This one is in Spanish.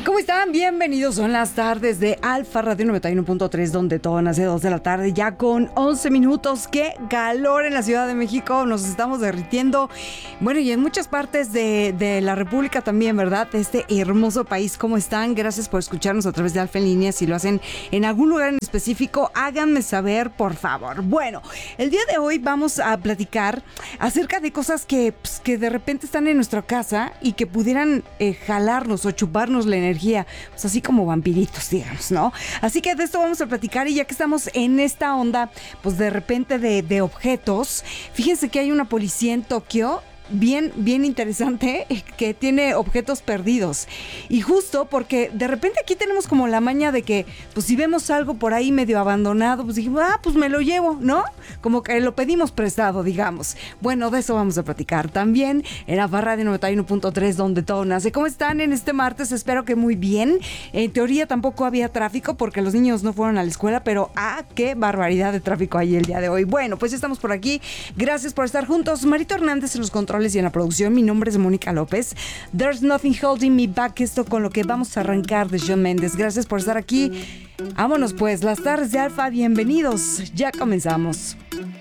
¿Cómo están? Bienvenidos. Son las tardes de Alfa Radio 91.3, donde todo nace 2 de la tarde, ya con 11 minutos. ¡Qué calor en la Ciudad de México! Nos estamos derritiendo. Bueno, y en muchas partes de la República también, ¿verdad? De este hermoso país. ¿Cómo están? Gracias por escucharnos a través de Alfa en Línea. Si lo hacen en algún lugar en específico, háganme saber, por favor. Bueno, el día de hoy vamos a platicar acerca de cosas que de repente están en nuestra casa y que pudieran jalarnos o chuparnos la energía, pues así como vampiritos, digamos, ¿no? Así que de esto vamos a platicar, y ya que estamos en esta onda, pues de repente de objetos, fíjense que hay una policía en Tokio bien interesante, que tiene objetos perdidos. Y justo porque de repente aquí tenemos como la maña de que, pues si vemos algo por ahí medio abandonado, pues dijimos, pues me lo llevo, ¿no? Como que lo pedimos prestado, digamos. Bueno, de eso vamos a platicar también en Alfa Radio 91.3, donde todo nace. ¿Cómo están en este martes? Espero que muy bien. En teoría tampoco había tráfico porque los niños no fueron a la escuela, pero qué barbaridad de tráfico hay el día de hoy. Bueno, pues ya estamos por aquí. Gracias por estar juntos. Marito Hernández en los controles y en la producción. Mi nombre es Mónica López. There's Nothing Holding Me Back, esto con lo que vamos a arrancar de Shawn Mendes. Gracias por estar aquí. Vámonos pues, las tardes de Alfa, bienvenidos. Ya comenzamos.